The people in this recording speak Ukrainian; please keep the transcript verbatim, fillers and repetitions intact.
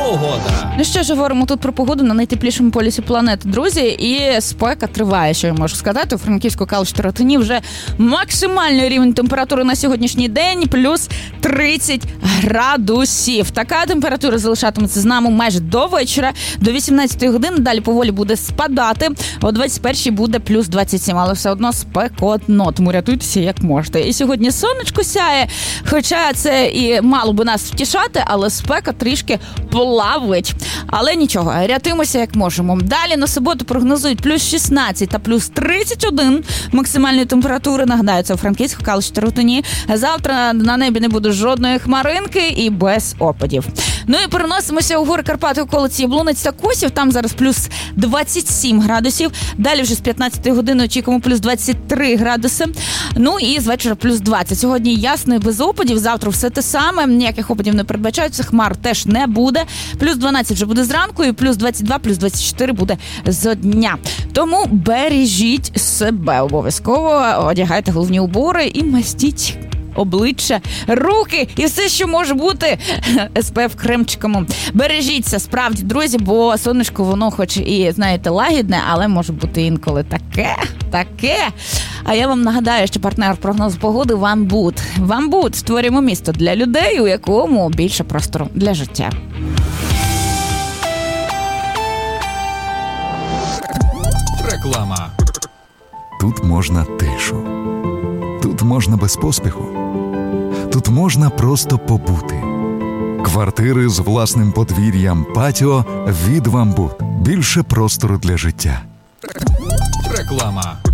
Погода. Ну що ж, говоримо тут про погоду на найтеплішому полюсі планети, друзі, і спека триває, що я можу сказати. У Франківську, Калуші, Ротині вже максимальний рівень температури на сьогоднішній день плюс тридцять градусів. Така температура залишатиметься з нами майже до вечора, до вісімнадцятої години, далі поволі буде спадати, о двадцять першій буде плюс двадцять сім, але все одно спекотно, тому рятуйтеся як можете. І сьогодні сонечко сяє, хоча це і мало би нас втішати, але спека трішки плавить. Але нічого, рятуємося як можемо. Далі на суботу прогнозують плюс шістнадцять та плюс тридцять один максимальної температури. Нагадаю, це у Франківську, Калуші та Ротині. Завтра на небі не буде жодної хмаринки і без опадів. Ну і переносимося у гори Карпати, околиці Яблунець та Косів. Там зараз плюс двадцять сім градусів. Далі вже з п'ятнадцятої години очікуємо плюс двадцять три градуси. Ну і з вечора плюс двадцять. Сьогодні ясно і без опадів. Завтра все те саме. Ніяких опадів не передбачаються. Хмар теж не буде. Плюс дванадцять вже буде зранку і плюс двадцять два, плюс двадцять чотири буде з дня. Тому бережіть себе обов'язково. Одягайте головні убори і мастіть обличчя, руки і все, що може бути ес пе еф кремчиком. Бережіться, справді, друзі, бо сонечко, воно хоч і, знаєте, лагідне, але може бути інколи таке, таке. А я вам нагадаю, що партнер прогнозу погоди «Ванбуд». «Ванбуд» – створюємо місто для людей, у якому більше простору для життя. Реклама. Тут можна тишу. Тут можна без поспіху. Тут можна просто побути. Квартири з власним подвір'ям, патіо від «Ванбуд». Більше простору для життя. Реклама.